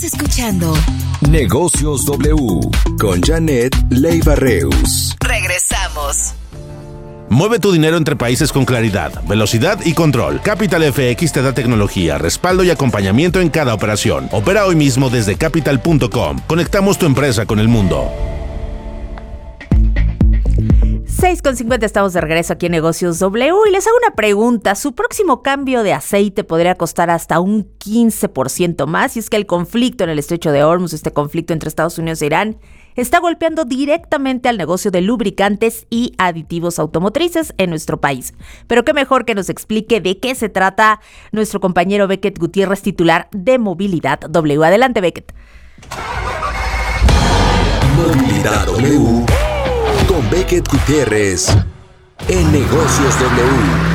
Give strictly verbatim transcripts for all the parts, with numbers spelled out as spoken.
escuchando Negocios W con Janet Leiva Reus. Regresamos. Mueve tu dinero entre países con claridad, velocidad y control. Capital F X te da tecnología, respaldo y acompañamiento en cada operación. Opera hoy mismo desde capital punto com. Conectamos tu empresa con el mundo. seis con cincuenta, estamos de regreso aquí en Negocios W y les hago una pregunta. Su próximo cambio de aceite podría costar hasta un quince por ciento más, y es que el conflicto en el estrecho de Hormuz, este conflicto entre Estados Unidos e Irán, está golpeando directamente al negocio de lubricantes y aditivos automotrices en nuestro país. Pero qué mejor que nos explique de qué se trata nuestro compañero Beckett Gutiérrez, titular de Movilidad W. Adelante, Beckett. Movilidad W con Beckett Gutiérrez en Negocios W.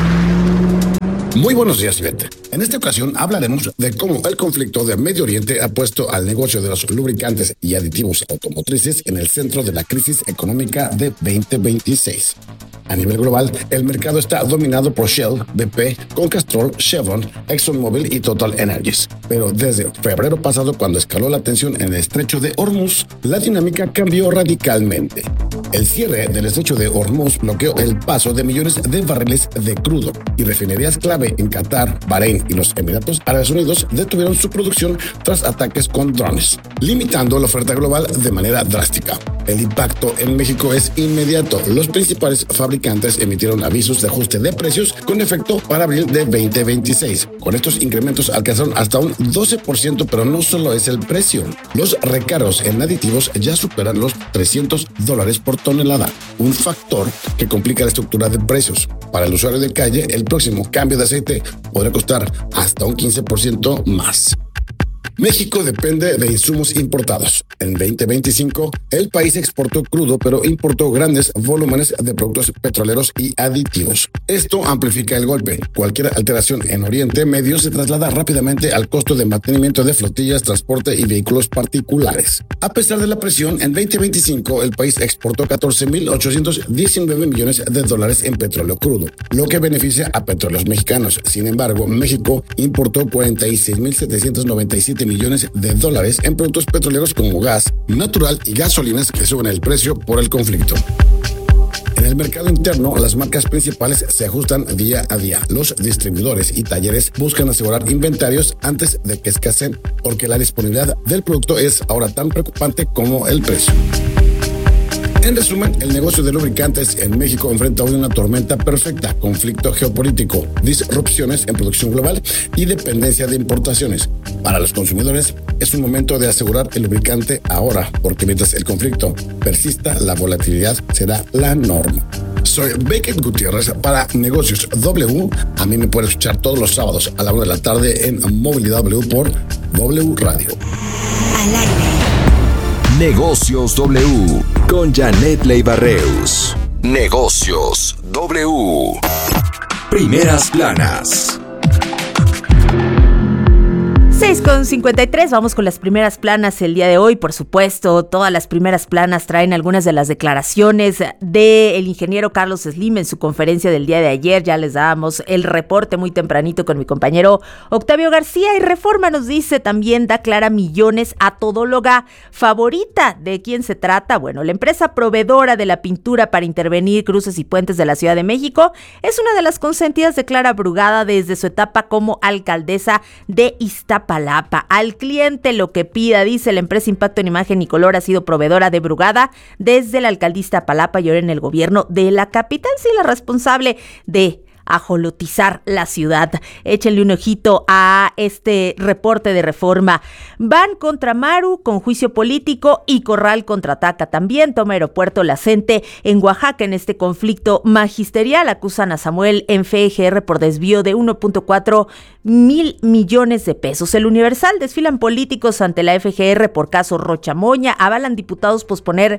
Muy buenos días, Ivette. En esta ocasión hablaremos de cómo el conflicto de Medio Oriente ha puesto al negocio de los lubricantes y aditivos automotrices en el centro de la crisis económica de veinte veintiséis. A nivel global, el mercado está dominado por Shell, B P, Castrol, Chevron, ExxonMobil y Total Energies. Pero desde febrero pasado, cuando escaló la tensión en el estrecho de Hormuz, la dinámica cambió radicalmente. El cierre del estrecho de Hormuz bloqueó el paso de millones de barriles de crudo, y refinerías clave en Qatar, Bahrein y los Emiratos Árabes Unidos detuvieron su producción tras ataques con drones, limitando la oferta global de manera drástica. El impacto en México es inmediato. Los principales fabricantes emitieron avisos de ajuste de precios con efecto para abril de veinte veintiséis. Con estos incrementos alcanzaron hasta un doce por ciento, pero no solo es el precio. Los recargos en aditivos ya superan los trescientos dólares por tonelada, un factor que complica la estructura de precios. Para el usuario de calle, el próximo cambio de aceite podría costar hasta un quince por ciento más. México depende de insumos importados. En veinte veinticinco, el país exportó crudo, pero importó grandes volúmenes de productos petroleros y aditivos. Esto amplifica el golpe. Cualquier alteración en Oriente Medio se traslada rápidamente al costo de mantenimiento de flotillas, transporte y vehículos particulares. A pesar de la presión, en veinte veinticinco el país exportó catorce mil ochocientos diecinueve millones de dólares en petróleo crudo, lo que beneficia a petróleos mexicanos. Sin embargo, México importó cuarenta y seis mil setecientos noventa y siete millones de dólares en productos petroleros como gas natural y gasolinas que suben el precio por el conflicto. En el mercado interno, las marcas principales se ajustan día a día. Los distribuidores y talleres buscan asegurar inventarios antes de que escaseen, porque la disponibilidad del producto es ahora tan preocupante como el precio. En resumen, el negocio de lubricantes en México enfrenta hoy una tormenta perfecta: conflicto geopolítico, disrupciones en producción global y dependencia de importaciones. Para los consumidores, es un momento de asegurar el lubricante ahora, porque mientras el conflicto persista, la volatilidad será la norma. Soy Beckett Gutiérrez para Negocios W. A mí me puede escuchar todos los sábados a la una de la tarde en Movilidad W por W Radio. Al aire. Negocios W con Janet Leiva Reus. Negocios W. Primeras planas. seis con cincuenta y tres, vamos con las primeras planas el día de hoy. Por supuesto, todas las primeras planas traen algunas de las declaraciones del ingeniero Carlos Slim en su conferencia del día de ayer. Ya les dábamos el reporte muy tempranito con mi compañero Octavio García, y Reforma nos dice también da Clara millones a todóloga favorita. ¿De quién se trata? Bueno, la empresa proveedora de la pintura para intervenir cruces y puentes de la Ciudad de México es una de las consentidas de Clara Brugada desde su etapa como alcaldesa de Iztapalapa. Al cliente lo que pida, dice la empresa Impacto en Imagen y Color, ha sido proveedora de Brugada desde la alcaldía Iztapalapa y ahora en el gobierno de la capital. Sí, la responsable de ajolotizar la ciudad. Échenle un ojito a este reporte de Reforma. Van contra Maru con juicio político y Corral contraataca también. Toma aeropuerto La Cente en Oaxaca en este conflicto magisterial. Acusan a Samuel en F G R por desvío de uno punto cuatro mil millones de pesos. El Universal: desfilan políticos ante la F G R por caso Rocha Moña. Avalan diputados posponer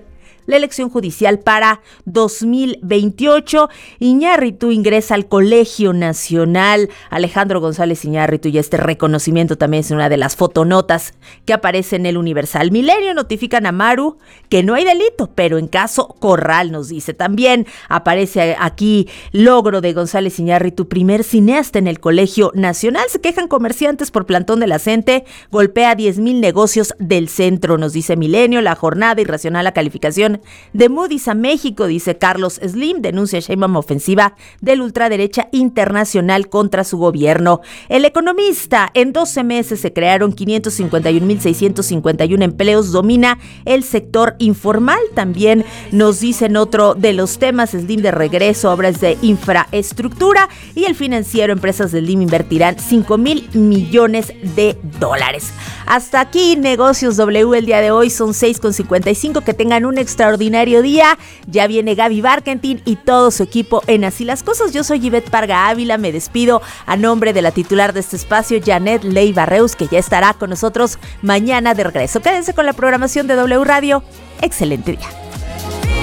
la elección judicial para dos mil veintiocho. Iñárritu ingresa al Colegio Nacional. Alejandro González Iñárritu, y este reconocimiento también es una de las fotonotas que aparece en el Universal. Milenio notifican a Maru que no hay delito, pero en caso Corral, nos dice. También aparece aquí logro de González Iñárritu, primer cineasta en el Colegio Nacional. Se quejan comerciantes por plantón de la gente, golpea diez mil negocios del centro, nos dice Milenio. La jornada irracional la calificación de Moody's a México, dice Carlos Slim, denuncia Sheinbaum ofensiva del ultraderecha internacional contra su gobierno. El Economista, en doce meses se crearon quinientos cincuenta y un mil seiscientos cincuenta y uno empleos, domina el sector informal. También nos dicen otro de los temas, Slim de regreso, obras de infraestructura, y el Financiero, empresas de Slim invertirán cinco mil millones de dólares. Hasta aquí Negocios W el día de hoy, son seis con cincuenta y cinco, que tengan un extraordinario día. Ya viene Gaby Barkentin y todo su equipo en Así las Cosas. Yo soy Ivette Parga Ávila, me despido a nombre de la titular de este espacio, Janet Leiva Reus, que ya estará con nosotros mañana de regreso. Quédense con la programación de W Radio. Excelente día.